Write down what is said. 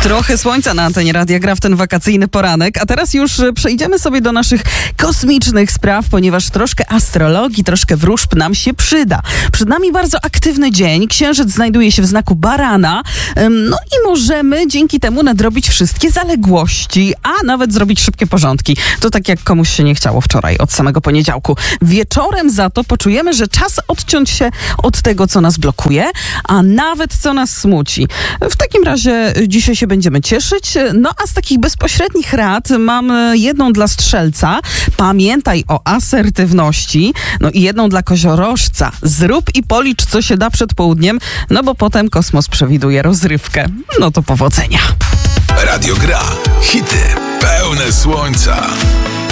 Trochę słońca na antenie Radia Gra w ten wakacyjny poranek, a teraz już przejdziemy sobie do naszych kosmicznych spraw, ponieważ troszkę astrologii, troszkę wróżb nam się przyda. Przed nami bardzo aktywny dzień, księżyc znajduje się w znaku barana, no i możemy dzięki temu nadrobić wszystkie zaległości, a nawet zrobić szybkie porządki. To tak jak komuś się nie chciało wczoraj, od samego poniedziałku. Wieczorem za to poczujemy, że czas odciąć się od tego, co nas blokuje, a nawet co nas smuci. W takim razie dzisiaj się będziemy cieszyć. No a z takich bezpośrednich rad mam jedną dla strzelca. Pamiętaj o asertywności. No i jedną dla koziorożca. Zrób i policz, co się da przed południem, no bo potem kosmos przewiduje rozrywkę. No to powodzenia. Radio Gra. Hity pełne słońca.